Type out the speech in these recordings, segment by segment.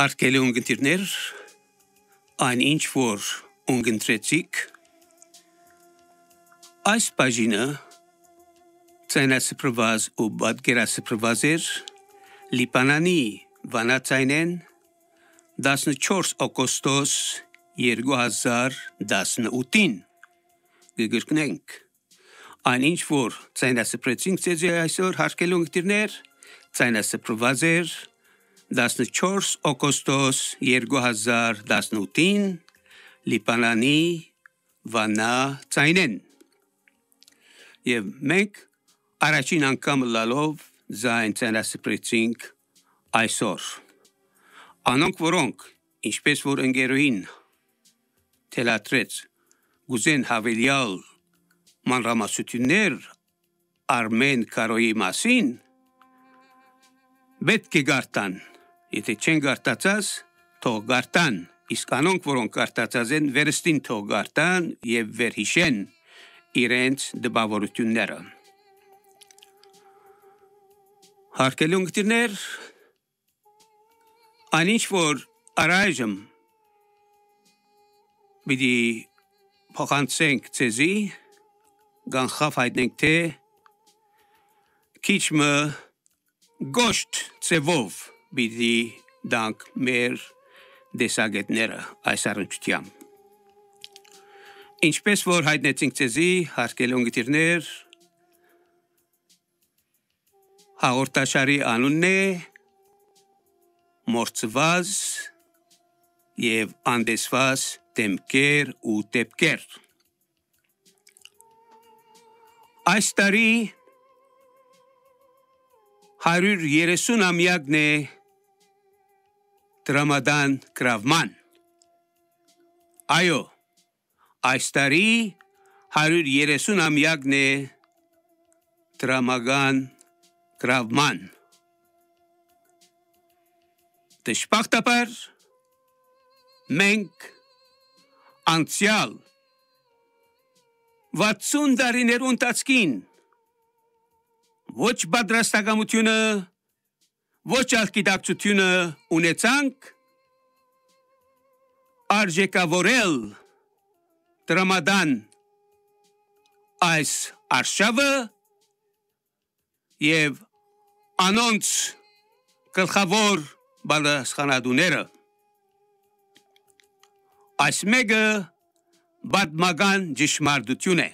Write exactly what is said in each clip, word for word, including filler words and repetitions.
Հարգելի ունգընտիրներ, այն ինչ որ ունգընտրեցիք, այս բաժինը ցայնասփռված ու պատկերասփռված էր Լիբանանի վանացայնեն տասնչորս օգոստոս երկու հազար տասնութին գգրկնենք այն ինչ որ ցայնասփռեցինք ձեզ այսօր հարգելի ունգընտիրներ ցայնասփռված էր տասնչորս օգոստոս երկու հազար տասնութին Լիբանանի վանացայնեն եւ մենք առաջին անգամ լալով զայն ցայնասփռեցինք այսօր անոնք որոնք ինչպես որ ընկերուին թելադրեց գուզեն հավելյալ մանրամասնություններ Արմեն Կարոյի մասին պետք է գարտան եթե չեն գարտացած թող գարտան իսկ անոնք որոնք գարտացած են վերստին թող գարտան եւ վերհիշեն իրենց դպավորությունները հարգելի ունգընտիրներ այնինչ որ առայժմ բիդի փոխանցենք ցեզի գանխավ հայտնենք թե քիչմը գոշտ ծևով բիդի դանք մեր դեսագետները այս առնչությամբ ինչպես որ հայտնեցինք ցեզի հարգելի ունգընտիրներ հաղորդաշարի անունն է մորցված եւ անդեսված դեմքեր ու դեպքեր այս տարի հարյուր երեսուն-ամյակն է Տրամադան գրավման այո այս տարի հարյուր երեսուն-ամյակն է Տրամադան գրավման դժբախտաբար մենք անցյալ վաթսուն տարիներու ընթացքին ոչ պատրաստակամությունը ոչ ալկիդակցությունը ունեցանք արժեքավորել Տրամադան այս արշավը եւ անոնց գլխավոր բալասխանադուները այս մեկը բադմական ճշմարտություն է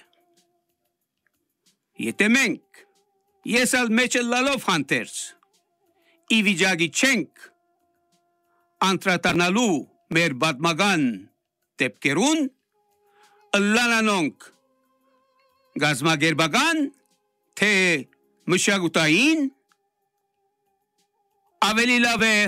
եթե մենք ես ալ մեջը լալով հանդերձ ի վիճակի չենք անդրադառնալու մեր բադմական դեպքերուն ըլլանանոնք գազմագերբական թե մշակութային ավելի լավ է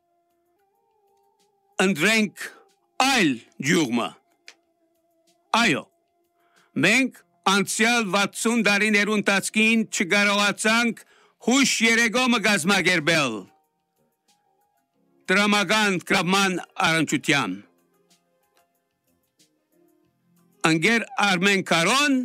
ընտրենք այլ ջուղմը այո մենք անցյալ վաթսուն տարիներու ընթացքին չկարողացանք հույս երեգոմը գազմագերբել Տրամադան գրավման առնչությամբ Անգեր Արմեն Կարոն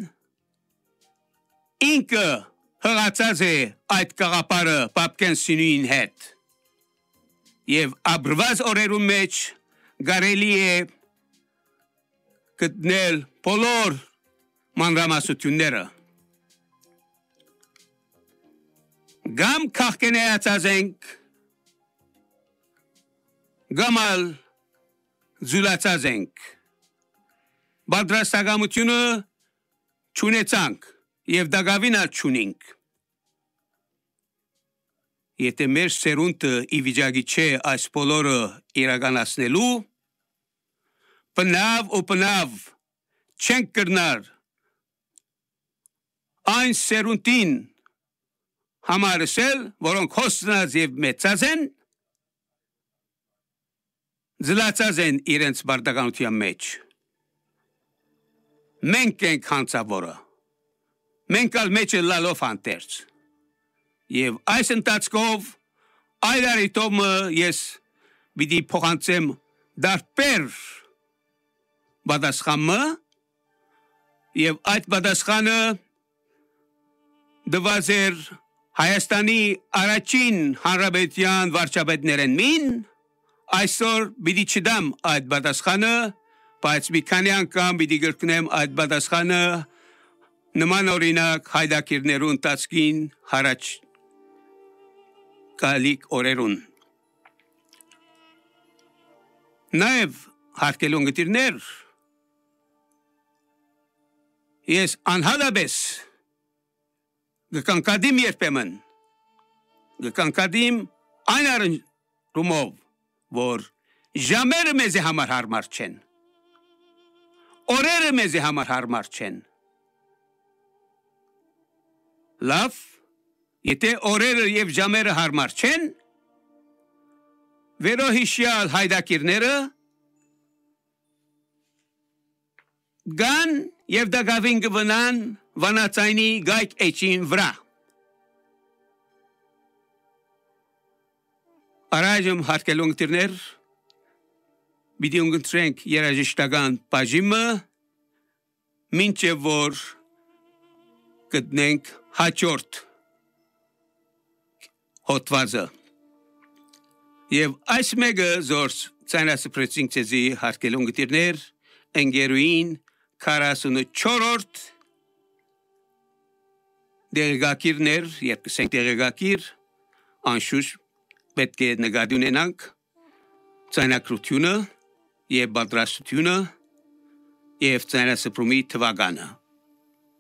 ինքը հղացած է այդ կաղապարը Պապկեն Սինուին հետ եւ աբրված օրերու մեջ գարելի է գտնել բոլոր մանրամասնությունները գամ քաղկենայացած ենք գամալ զուլացած ենք պատրաստակամությունը չունեցանք եւ դակավինալ չունենք եթե մեր սերունդը ի վիճակի չէ այս բոլորը իրականացնելու բնավ ու բնավ չենք կրնար այն սերունդին համարսել որոնք հոստնած եւ մեծած են զլացած են իրենց բարտականության մեջ մենք ենք հանցավորը մենք ալ մեջը լալով հանդերձ եւ այս ընթացքով այլ արիտոմը ես պիտի փոխանցեմ դարբեր պատասխանը եւ այդ պատասխանը դված էր Հայաստանի առաջին հանրապետության վարչապետներեն մին Այսօր պիտի չդամ այդ պատասխանը, բայց մի քանի անգամ պիտի գրկնեմ այդ պատասխանը նման օրինակ հայդակիրներու ընթացքին հարաճ գալիք օրերուն։ Նաև հարկելուն գտիրներ, ես անհադաբես գկանկադիմ երբեմն, գկանկադիմ այն առնումով, որ ժամերը մեզի համար հարմար չեն, օրերը մեզի համար հարմար չեն։ Լավ, եթե օրերը և ժամերը հարմար չեն, վերոհիշյալ հայդակիրները գան և դագավին գվնան վանացայնի գայք էջին վրա։ Առայժմ հարկելուն գտիրներ, պիտի ունգընտրենք երաժշտական բաժիմը, մինչև որ գտնենք հաջորդ հոդվածը։ Եվ այս մեկը զորս ցանասպրեցինք ցեզի հարկելուն գտիրներ, ընկերուին քառասունչորրորդ դեղեկագիրներ, երկսենք դեղեկագիր, անշուշտ պետք է նկատի ունենանք ցանակրությունը և պատրաստությունը և ցանասպրումի թվականը։